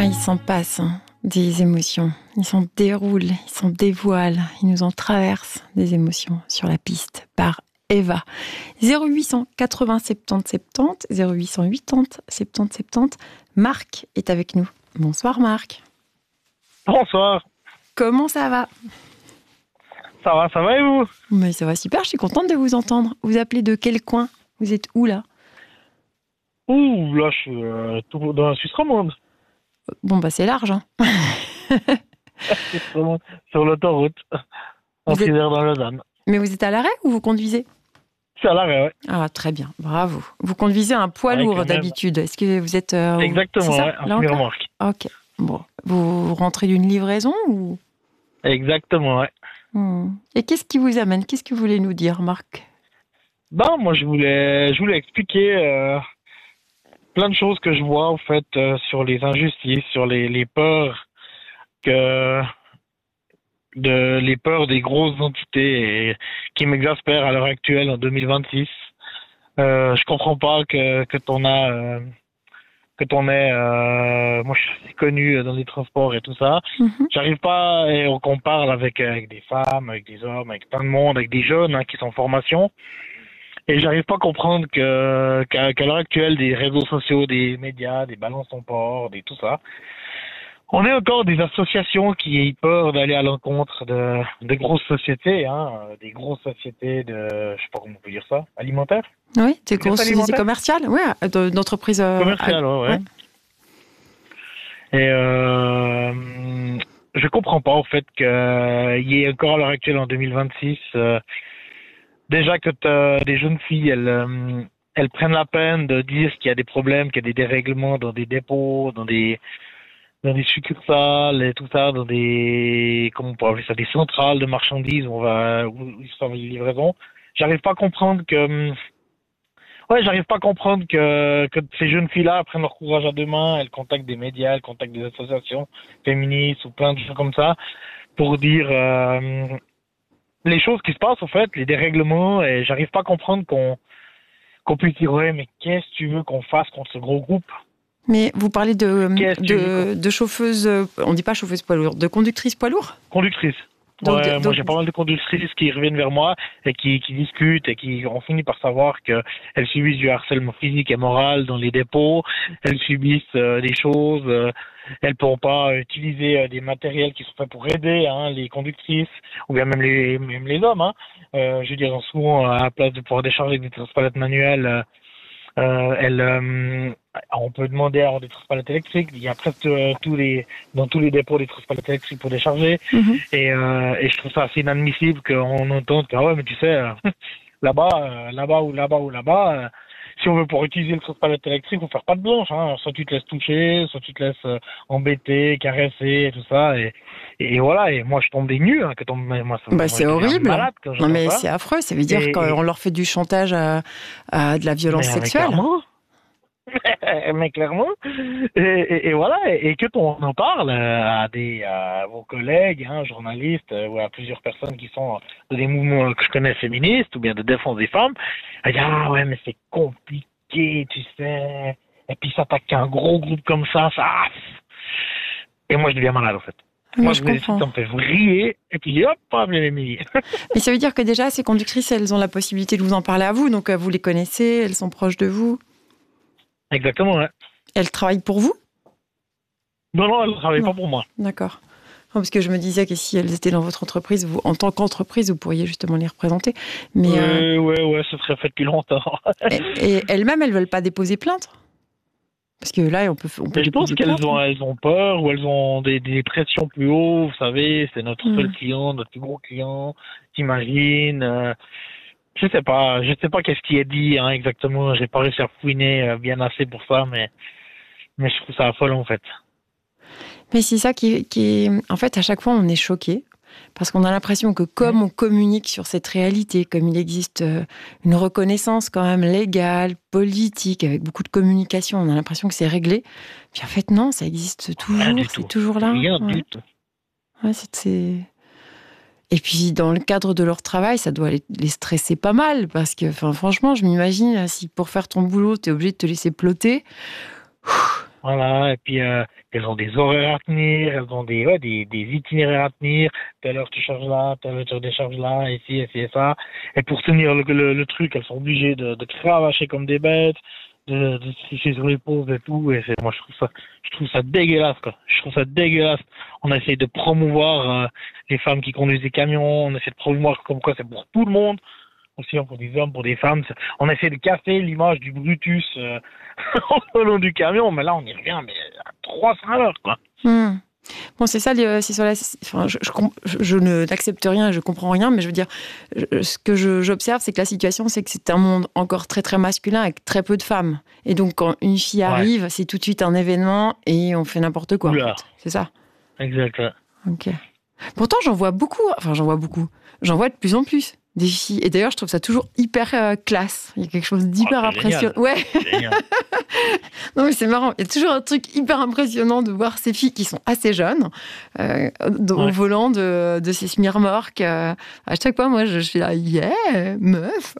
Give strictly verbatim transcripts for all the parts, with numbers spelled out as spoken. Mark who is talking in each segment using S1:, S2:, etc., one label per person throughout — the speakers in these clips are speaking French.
S1: Ah, il s'en passe hein, des émotions. Ils s'en déroulent, ils s'en dévoilent. Ils nous en traversent des émotions sur la piste par Eva. zéro huit cent quatre-vingts soixante-dix soixante-dix, zéro huit cent quatre-vingts soixante-dix soixante-dix. Marc est avec nous. Bonsoir Marc.
S2: Bonsoir.
S1: Comment ça va ?
S2: Ça va, ça va et vous ?
S1: Mais ça va super, je suis contente de vous entendre. Vous appelez de quel coin ? Vous êtes où là ?
S2: Ouh, là je suis euh, tout dans la Suisse romande.
S1: Bon bah c'est large hein.
S2: Suisse romande, sur l'autoroute, en
S1: Vous êtes-
S2: Isère dans Lausanne.
S1: Mais vous êtes à l'arrêt ou vous conduisez ?
S2: Je suis à l'arrêt, ouais.
S1: Ah très bien, bravo. Vous conduisez un poids
S2: Ouais,
S1: lourd
S2: quand même.
S1: d'habitude. Est-ce que vous êtes... euh, au-
S2: Exactement,
S1: c'est ça,
S2: ouais,
S1: là
S2: en
S1: encore ?
S2: remorque.
S1: Ok, bon. Vous rentrez d'une livraison ou...
S2: Exactement, ouais.
S1: Hmm. Et qu'est-ce qui vous amène ? Qu'est-ce que vous voulez nous dire, Marc ?
S2: Ben, moi je voulais, je voulais expliquer euh, plein de choses que je vois en fait euh, sur les injustices, sur les, les peurs que de les peurs des grosses entités et, qui m'exaspèrent à l'heure actuelle en deux mille vingt-six. Euh, je comprends pas que que t'en as euh, que t'en es euh, moi je suis assez connu dans les transports et tout ça.
S1: Mhm.
S2: J'arrive pas et qu'on parle avec avec des femmes, avec des hommes, avec plein de monde, avec des jeunes hein, qui sont en formation. Et j'arrive pas à comprendre que qu'à, qu'à l'heure actuelle, des réseaux sociaux, des médias, des balances en port, des tout ça, on est encore des associations qui aient peur d'aller à l'encontre de, de grosses sociétés, hein, des grosses sociétés de, je sais pas comment on peut dire ça, alimentaires,
S1: Oui, des
S2: C'est
S1: grosses
S2: ça,
S1: sociétés
S2: alimentaire
S1: commerciales, ouais, de- d'entreprises... euh,
S2: commerciales, ouais. ouais.
S1: ouais.
S2: Et euh, je comprends pas au fait qu'il y ait encore à l'heure actuelle en deux mille vingt-six euh, déjà que t'as des jeunes filles, elles, euh, elles prennent la peine de dire qu'il y a des problèmes, qu'il y a des dérèglements dans des dépôts, dans des dans des succursales et tout ça, dans des comment on pourrait appeler ça, des centrales de marchandises où on va où ils sont les livraisons. J'arrive pas à comprendre que hum, ouais, j'arrive pas à comprendre que que ces jeunes filles-là prennent leur courage à deux mains, elles contactent des médias, elles contactent des associations féministes ou plein de choses comme ça pour dire euh, les choses qui se passent en fait, les dérèglements, et j'arrive pas à comprendre qu'on qu'on puisse dire ouais mais qu'est-ce que tu veux qu'on fasse contre ce gros groupe?
S1: Mais vous parlez de,
S2: Qu'est-ce que tu veux
S1: de, de chauffeuses... euh, on dit pas chauffeuses poids lourd, de conductrices poids lourds ?
S2: Conductrices.
S1: Donc,
S2: Ouais,
S1: donc-
S2: moi j'ai pas mal de conductrices qui reviennent vers moi et qui, qui discutent et qui ont fini par savoir que elles subissent du harcèlement physique et moral dans les dépôts, elles subissent euh, des choses, euh, elles pourront pas utiliser euh, des matériels qui sont faits pour aider hein, les conductrices ou bien même les même les hommes. Hein. Euh, je veux dire souvent à la place de pouvoir décharger des transpalettes manuelles, euh, euh, elles, euh, on peut demander à avoir des transpalettes électriques. Il y a presque euh, tous les dans tous les dépôts des transpalettes électriques pour décharger.
S1: Mhm.
S2: Et, euh, et je trouve ça assez inadmissible qu'on entende que, ah ouais, mais tu sais, euh, là-bas, euh, là-bas ou là-bas ou là-bas, euh, si on veut pouvoir utiliser le transpalette électrique, faut faire pas de blanche, hein. Soit tu te laisses toucher, soit tu te laisses euh, embêter, caresser et tout ça. Et, et voilà, et moi je tombe des nues, hein, que tombe, moi, ça,
S1: Bah,
S2: moi,
S1: c'est
S2: je deviens
S1: horrible.
S2: malade quand
S1: Non
S2: j'entends
S1: mais
S2: ça.
S1: c'est affreux, ça veut dire
S2: Et-
S1: qu'on leur fait du chantage à, à de la violence
S2: mais, mais
S1: sexuelle.
S2: clairement. mais clairement. Et, et, et voilà, et, et que on en parle euh, à des à vos collègues, hein, journalistes, euh, ou à plusieurs personnes qui sont de des mouvements que je connais féministes ou bien de défense des femmes, elles disent ah ouais mais c'est compliqué, tu sais. Et puis s'attaquer à un gros groupe comme ça, ça. Et moi je deviens malade en fait.
S1: Moi,
S2: Moi
S1: je
S2: je me
S1: comprends.
S2: ça me fait vriller et puis hop, pas les milliers.
S1: Mais ça veut dire que déjà, ces conductrices, elles ont la possibilité de vous en parler à vous, donc euh, vous les connaissez, elles sont proches de vous.
S2: Exactement, ouais.
S1: Elles travaillent pour vous ?
S2: Non, non, elles ne travaillent
S1: Non.
S2: pas pour moi.
S1: D'accord. Non, parce que je me disais que si elles étaient dans votre entreprise, vous, en tant qu'entreprise, vous pourriez justement les représenter. Mais euh,
S2: Ouais, ouais, ouais, ce serait fait depuis longtemps.
S1: et, et elles-mêmes, elles veulent pas déposer plainte ? Parce que là, on peut, on peut
S2: Mais je pense
S1: déposer
S2: qu'elles
S1: plainte.
S2: ont, elles ont peur ou elles ont des, des pressions plus haut. Vous savez, c'est notre
S1: Mm.
S2: seul client, notre plus gros client. T'imagines euh, Je sais pas, je sais pas qu'est-ce qui est dit hein, exactement. J'ai pas réussi à fouiner euh, bien assez pour ça, mais mais je trouve ça affolant en fait.
S1: Mais c'est ça qui, qui est... En fait, à chaque fois, on est choqué. Parce qu'on a l'impression que comme on communique sur cette réalité, comme il existe euh, une reconnaissance quand même légale, politique, avec beaucoup de communication, on a l'impression que c'est réglé. Puis en fait, non, ça existe
S2: Rien
S1: toujours,
S2: du
S1: c'est
S2: tout.
S1: toujours là.
S2: Rien
S1: Ouais.
S2: du tout.
S1: Ouais, c'est, c'est... Et puis, dans le cadre de leur travail, ça doit les, les stresser pas mal. Parce que, enfin, franchement, je m'imagine, si pour faire ton boulot, tu es obligé de te laisser ploter.
S2: Voilà, et puis euh, elles ont des horaires à tenir, elles ont des, ouais, des, des itinéraires à tenir. Telle heure tu charges là, telle heure tu décharges là, ici, ici et ça. Et pour tenir le, le, le truc, elles sont obligées de, de cravacher comme des bêtes, de, de se ficher sur les pauvres et tout. Et c'est, moi, je trouve ça, je trouve ça dégueulasse, quoi. Je trouve ça dégueulasse. On essaye de promouvoir euh, les femmes qui conduisent des camions. On essaie de promouvoir comme quoi c'est pour tout le monde, aussi bien pour des hommes, pour des femmes. On essaie de casser l'image du Brutus euh, au long du camion, mais là on y revient mais à trois cents à l'heure, quoi.
S1: Hmm. Bon, c'est ça, c'est sur la. Enfin, je, je, je ne n'accepte rien, je comprends rien, mais je veux dire, je, ce que je, j'observe, c'est que la situation, c'est que c'est un monde encore très très masculin avec très peu de femmes. Et donc, quand une fille arrive, ouais. c'est tout de suite un événement et on fait n'importe quoi. En fait. C'est ça.
S2: Exact.
S1: Ok. Pourtant, j'en vois beaucoup. Enfin, j'en vois beaucoup. J'en vois de plus en plus. Des filles. Et d'ailleurs, je trouve ça toujours hyper euh, classe. Il y a quelque chose d'hyper oh, impressionnant. Ouais. Non, mais c'est marrant. Il y a toujours un truc hyper impressionnant de voir ces filles qui sont assez jeunes euh, au ouais. volant de, de ces semi-remorques. Euh, à chaque fois, moi, je, je suis là, yeah, meuf.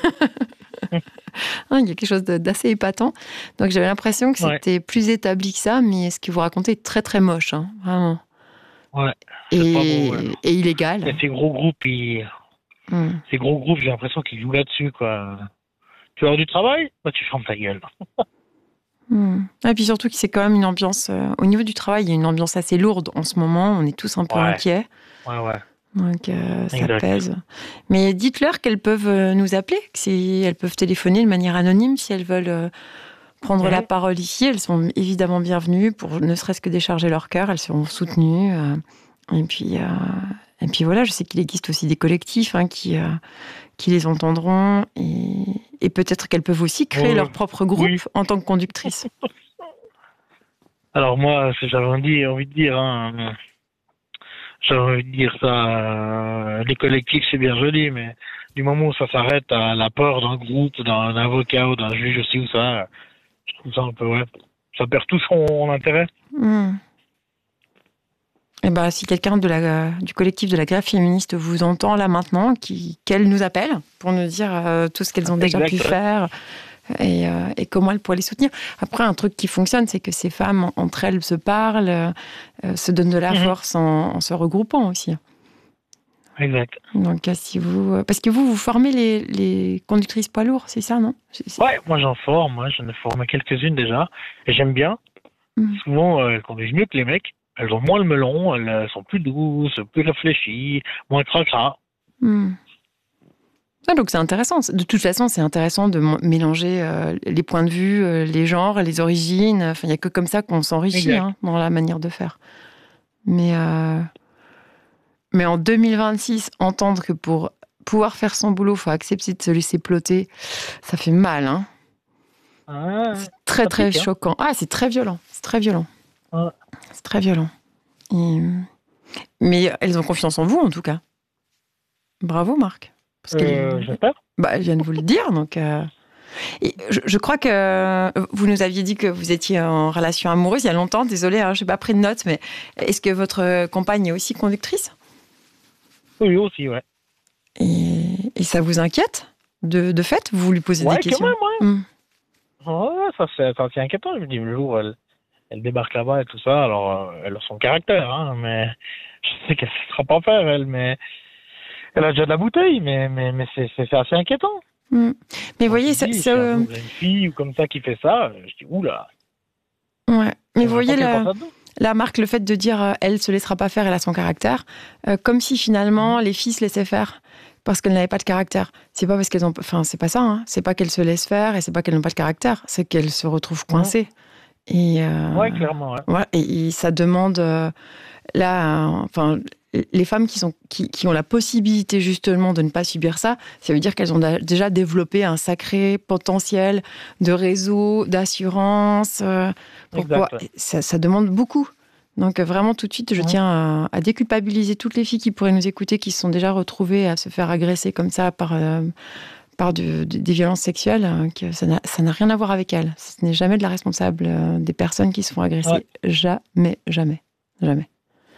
S1: Il y a quelque chose d'assez épatant. Donc, j'avais l'impression que c'était ouais. plus établi que ça, mais ce que vous racontez est très, très moche. Hein, vraiment.
S2: Ouais.
S1: Et,
S2: beau, ouais.
S1: et illégal.
S2: Mais ces gros groupes, ils... Hmm. Ces gros groupes, j'ai l'impression qu'ils jouent là-dessus, quoi. Tu as du travail ? Bah, tu fermes ta gueule.
S1: hmm. Et puis surtout que c'est quand même une ambiance... Euh, au niveau du travail, il y a une ambiance assez lourde en ce moment. On est tous un peu
S2: ouais.
S1: inquiets.
S2: Ouais, ouais.
S1: Donc, euh, ça pèse. Mais dites-leur qu'elles peuvent euh, nous appeler, que si elles peuvent téléphoner de manière anonyme si elles veulent euh, prendre mmh. la parole ici. Elles sont évidemment bienvenues pour ne serait-ce que décharger leur cœur. Elles seront soutenues. Euh, et puis... Euh, Et puis voilà, je sais qu'il existe aussi des collectifs hein, qui, euh, qui les entendront et, et peut-être qu'elles peuvent aussi créer oh, leur propre groupe oui. en tant que conductrice.
S2: Alors moi, j'avais envie, envie de dire, hein, j'avais envie de dire ça, euh, les collectifs c'est bien joli, mais du moment où ça s'arrête à la peur d'un groupe, d'un avocat ou d'un juge aussi ou ça, je trouve ça un peu, ouais, ça perd tout son intérêt.
S1: Mmh. Eh ben, si quelqu'un de la, du collectif de la grève féministe vous entend là maintenant, qui, qu'elle nous appelle pour nous dire euh, tout ce qu'elles ont déjà exact, pu ouais. faire et, euh, et comment elles pourraient les soutenir. Après, un truc qui fonctionne, c'est que ces femmes, entre elles, se parlent, euh, se donnent de la mm-hmm. force en, en se regroupant aussi.
S2: Exact.
S1: Donc, si vous... Parce que vous, vous formez les, les conductrices poids lourds, c'est ça, non ? c'est...
S2: Ouais, moi j'en forme, moi j'en ai formé quelques-unes déjà, et j'aime bien. Mm. Souvent, euh, elles conduisent mieux que les mecs. Elles ont moins le melon, elles sont plus douces, plus réfléchies, moins cracra.
S1: Hmm. Ah, donc c'est intéressant. De toute façon, c'est intéressant de mélanger euh, les points de vue, euh, les genres, les origines. Enfin, il n'y a que comme ça qu'on s'enrichit hein, dans la manière de faire. Mais, euh... Mais en deux mille vingt-six, entendre que pour pouvoir faire son boulot, il faut accepter de se laisser ploter, ça fait mal. Hein.
S2: Ah,
S1: c'est très, très pique, choquant. Hein. Ah, c'est très violent. C'est très violent.
S2: Ah.
S1: C'est très violent. Et... Mais elles ont confiance en vous, en tout cas. Bravo, Marc.
S2: Parce euh, j'espère.
S1: Bah, elle vient de vous le dire, donc... Euh... Et je, je crois que vous nous aviez dit que vous étiez en relation amoureuse il y a longtemps. Désolée, hein, je n'ai pas pris de notes, mais est-ce que votre compagne est aussi conductrice ?
S2: Oui, aussi, ouais.
S1: Et, et ça vous inquiète, de, de fait ? Vous lui posez
S2: ouais,
S1: des questions ?
S2: Ouais, quand même, ouais.
S1: Hum.
S2: Oh, ça, c'est, ça c'est inquiétant. Je me dis, le jour, elle... Elle débarque là-bas et tout ça, alors euh, elle a son caractère, hein, mais je sais qu'elle ne sera pas faire, elle, mais elle a déjà de la bouteille, mais, mais, mais c'est, c'est, c'est assez inquiétant.
S1: Mmh. Mais vous voyez, ça...
S2: Si
S1: ça euh...
S2: une fille ou comme ça qui fait ça, je dis, oula.
S1: Ouais, mais vous voyez, la, la Marc, le fait de dire euh, elle ne se laissera pas faire, elle a son caractère, euh, comme si finalement mmh. les filles se laissaient faire parce qu'elles n'avaient pas de caractère. C'est pas parce qu'elles ont... Enfin, c'est pas ça, hein. C'est pas qu'elles se laissent faire et c'est pas qu'elles n'ont pas de caractère, c'est qu'elles se retrouvent coincées. Mmh. Et euh,
S2: ouais, clairement. Ouais.
S1: Ouais, et, et ça demande euh, là, euh, enfin, les femmes qui sont qui, qui ont la possibilité justement de ne pas subir ça, ça veut dire qu'elles ont da- déjà développé un sacré potentiel de réseau, d'assurance. Euh, pourquoi
S2: exact, ouais.
S1: ça, ça demande beaucoup. Donc vraiment tout de suite, je ouais. tiens à, à déculpabiliser toutes les filles qui pourraient nous écouter, qui se sont déjà retrouvées à se faire agresser comme ça par euh, par de, de, des violences sexuelles, que ça n'a, ça n'a rien à voir avec elles. Ce n'est jamais de la responsable euh, des personnes qui se font agresser. Ouais. Jamais, jamais, jamais.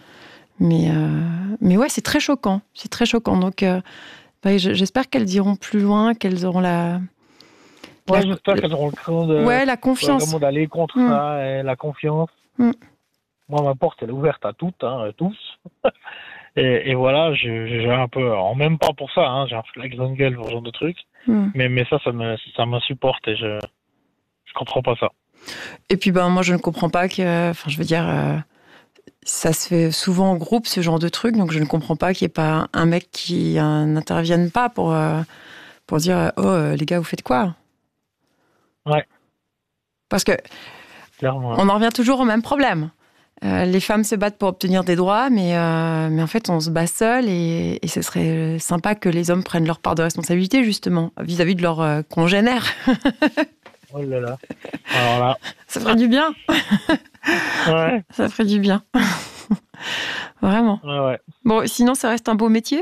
S1: Mais, euh, mais ouais, c'est très choquant. C'est très choquant. Donc, euh, bah, j'espère qu'elles iront plus loin, qu'elles auront la,
S2: Ouais,
S1: La-
S2: j'espère qu'elles auront le cran de,
S1: Ouais, la
S2: de
S1: confiance.
S2: vraiment d'aller contre
S1: Mm.
S2: ça, et la confiance.
S1: Mm.
S2: Moi, ma porte, elle est ouverte à toutes, hein, à tous. Et, et voilà, je- j'ai un peu, en même pas pour ça, hein, j'ai un flag dans la gueule pour ce genre de trucs.
S1: Mm.
S2: Mais, mais ça, ça me, ça m'insupporte et je, je comprends pas ça.
S1: Et puis, ben, moi, je ne comprends pas que, enfin, je veux dire, euh, ça se fait souvent en groupe, ce genre de truc, donc je ne comprends pas qu'il n'y ait pas un mec qui euh, n'intervienne pas pour, euh, pour dire, euh, oh, euh, les gars, vous faites quoi?
S2: Ouais,
S1: Parce que
S2: clairement.
S1: on en revient toujours au même problème. Euh, les femmes se battent pour obtenir des droits, mais, euh, mais en fait, on se bat seul et, et ce serait sympa que les hommes prennent leur part de responsabilité, justement, vis-à-vis de leurs euh, congénères.
S2: Oh là là. Alors là,
S1: Ça ferait du bien.
S2: ouais,
S1: Ça ferait du bien. Vraiment.
S2: ouais, ouais.
S1: Bon, sinon, ça reste un beau métier.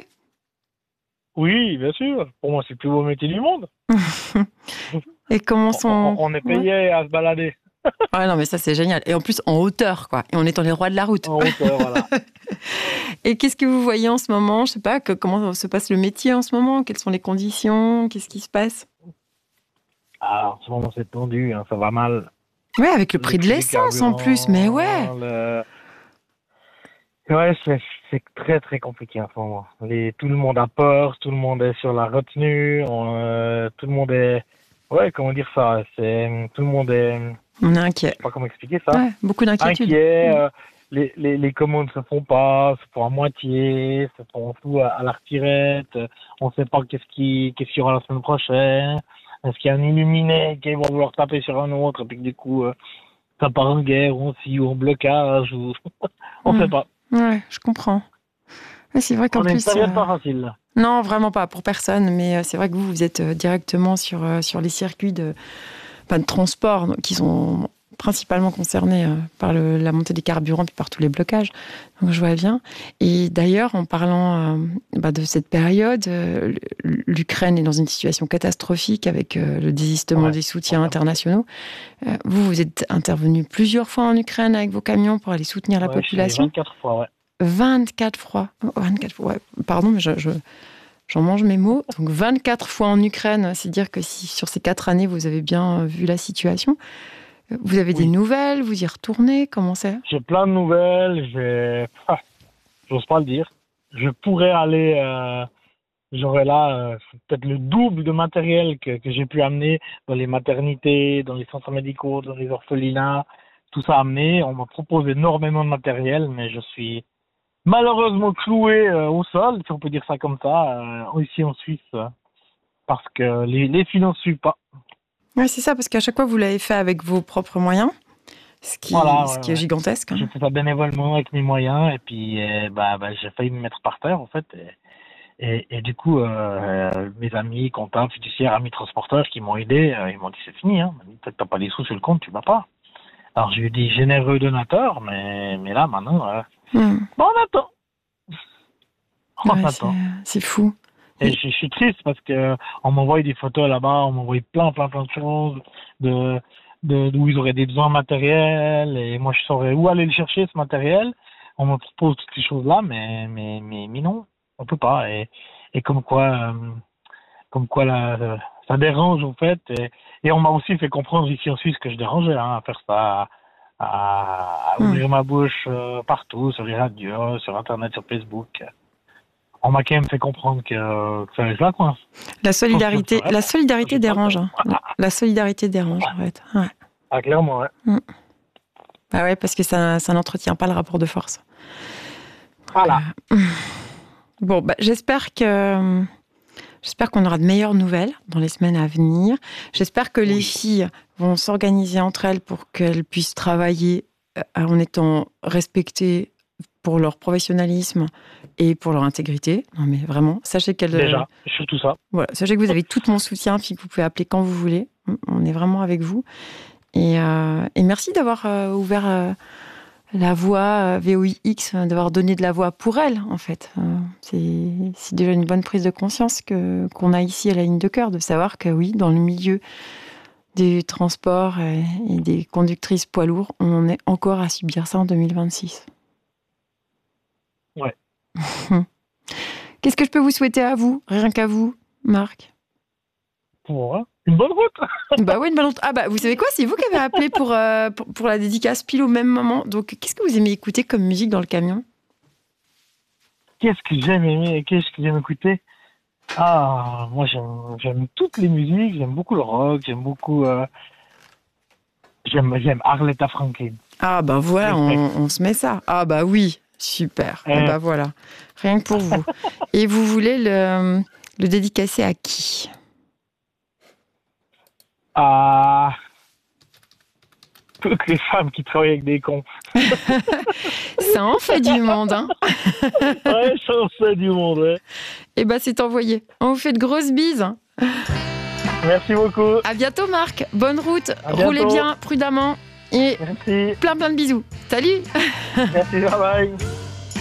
S2: Oui, bien sûr. Pour moi, c'est le plus beau métier du monde.
S1: Et comment
S2: On, on-
S1: sont...
S2: on est
S1: Ouais.
S2: payé à se balader
S1: Ouais, non, mais ça, c'est génial. Et en plus, en hauteur, quoi. Et en étant les rois de la route.
S2: en hauteur, voilà.
S1: Et qu'est-ce que vous voyez en ce moment? Je sais pas, que, comment se passe le métier en ce moment? Quelles sont les conditions? Qu'est-ce qui se passe?
S2: Ah, en ce moment, c'est tendu, hein, ça va mal.
S1: Ouais, avec le
S2: Le
S1: prix de
S2: prix du
S1: l'essence en plus, mais ouais.
S2: carburant, le- Ouais, c'est c'est très très compliqué en ce moment. Les, tout le monde a peur, tout le monde est sur la retenue, on, euh, tout le monde est... Ouais, comment dire ça? C'est tout le monde est...
S1: On est
S2: Je
S1: inquiet.
S2: sais pas comment expliquer ça.
S1: Ouais, beaucoup d'inquiétude.
S2: Inquiet, euh, les, les, les commandes se font pas, se font à moitié, se font tout à, à la retirette. euh, On sait pas qu'est-ce qui qu'est-ce qu'il y aura la semaine prochaine. Est-ce qu'il y a un illuminé qui va vouloir taper sur un autre et puis que du coup euh, ça part en guerre ou aussi ou en blocage ou on
S1: Mm.
S2: sait pas.
S1: Ouais, je comprends. Ouais, c'est vrai qu'en
S2: On est une
S1: plus...
S2: période
S1: euh,
S2: pas facile là.
S1: Non, vraiment pas, pour personne. Mais euh, c'est vrai que vous, vous êtes euh, directement sur, euh, sur les circuits de, enfin, de transport donc, qui sont principalement concernés euh, par le- la montée des carburants puis par tous les blocages. Donc je vois bien. Et d'ailleurs, en parlant euh, bah, de cette période, euh, l'Ukraine est dans une situation catastrophique avec euh, le désistement
S2: Ouais.
S1: des soutiens internationaux. Euh, vous, vous êtes intervenu plusieurs fois en Ukraine avec vos camions pour aller soutenir la
S2: Ouais, je suis allé
S1: population.
S2: vingt-quatre fois, ouais.
S1: vingt-quatre fois. Oh, vingt-quatre fois, ouais. Pardon, mais je, je- j'en mange mes mots. Donc vingt-quatre fois en Ukraine, c'est dire que si sur ces quatre années, vous avez bien vu la situation. Vous avez
S2: Oui.
S1: des nouvelles, vous y retournez, comment c'est?
S2: J'ai plein de nouvelles, j'ai... Ah, j'ose pas le dire. Je pourrais aller... Euh... J'aurais là euh, peut-être le double de matériel que, que j'ai pu amener dans les maternités, dans les centres médicaux, dans les orphelinats, tout ça amené. On me propose énormément de matériel, mais je suis malheureusement cloué euh, au sol, si on peut dire ça comme ça, euh, ici en Suisse, euh, parce que les, les finances ne suivent pas.
S1: Ouais, c'est ça, parce qu'à chaque fois, vous l'avez fait avec vos propres moyens, ce qui,
S2: Voilà,
S1: ce
S2: ouais,
S1: qui est
S2: ouais.
S1: gigantesque.
S2: J'ai
S1: Hein.
S2: fait ça bénévolement avec mes moyens, et puis euh, bah, bah, j'ai failli me mettre par terre, en fait. Et... Et, et du coup, euh, mes amis, comptables, fiduciaires, amis transporteurs qui m'ont aidé, euh, ils m'ont dit c'est fini, hein. Peut-être t'as pas les sous sur le compte, tu vas pas. Alors j'ai eu des généreux donateurs, mais, mais là maintenant, euh,
S1: Hmm.
S2: bon, on attend. On
S1: Ouais,
S2: attend.
S1: c'est, c'est fou.
S2: Et je, je suis triste parce que on m'envoie des photos là-bas, on m'envoie plein, plein, plein de choses, de, de, d'où ils auraient des besoins matériels, et moi je saurais où aller le chercher ce matériel. On me propose toutes ces choses-là, mais, mais, mais, mais non, on peut pas. Et, et comme quoi, euh, comme quoi là, ça dérange en fait. Et, et on m'a aussi fait comprendre ici en Suisse que je dérangeais hein, à faire ça, à, à ouvrir
S1: Hmm.
S2: ma bouche euh, partout, sur les radios, sur Internet, sur Facebook. On m'a quand même fait comprendre que, que ça allait là, quoi.
S1: La solidarité, la solidarité
S2: J'ai pas le
S1: dérange.
S2: temps.
S1: Hein. La, la solidarité dérange, en fait. Ouais.
S2: Ah, clairement, ouais.
S1: Hmm. Bah ouais, parce que ça, ça n'entretient pas le rapport de force.
S2: Voilà.
S1: Euh, Bon, bah, j'espère que j'espère qu'on aura de meilleures nouvelles dans les semaines à venir. J'espère que les
S2: Oui.
S1: filles vont s'organiser entre elles pour qu'elles puissent travailler euh, en étant respectées pour leur professionnalisme et pour leur intégrité. Non, mais vraiment, sachez qu'elles.
S2: Déjà, surtout ça.
S1: Voilà, sachez que vous avez tout mon soutien, puis que vous pouvez appeler quand vous voulez. On est vraiment avec vous. Et, euh, et merci d'avoir euh, ouvert euh, la voix euh, V O I X, euh, d'avoir donné de la voix pour elle, en fait. Euh, c'est, c'est déjà une bonne prise de conscience que, qu'on a ici à la ligne de cœur, de savoir que oui, dans le milieu des transports et, et des conductrices poids lourds, on en est encore à subir ça en deux mille vingt-six.
S2: Ouais.
S1: Qu'est-ce que je peux vous souhaiter à vous, rien qu'à vous, Marc?
S2: Pour, hein, Une bonne route.
S1: Bah oui, une bonne route. Ah bah vous savez quoi, c'est vous qui avez appelé pour, euh, pour, pour la dédicace pile au même moment. Donc qu'est-ce que vous aimez écouter comme musique dans le camion?
S2: Qu'est-ce que j'aime aimer, qu'est-ce que j'aime écouter? Ah, moi j'aime, j'aime toutes les musiques, j'aime beaucoup le rock, j'aime beaucoup, euh, j'aime, j'aime Arletta Franklin.
S1: Ah bah voilà, on, on se met ça. Ah bah oui, super.
S2: Euh.
S1: Ah bah voilà, rien que pour vous. Et vous voulez le, le dédicacer à qui?
S2: À toutes les femmes qui travaillent avec des cons.
S1: Ça en fait du monde, hein.
S2: Ouais, ça en fait du monde, ouais.
S1: Et bah c'est envoyé. On vous fait de grosses bises.
S2: Merci beaucoup.
S1: À bientôt Marc, bonne route,
S2: À bientôt.
S1: roulez bien, prudemment et
S2: Merci.
S1: plein plein de bisous. Salut.
S2: Merci, bye bye.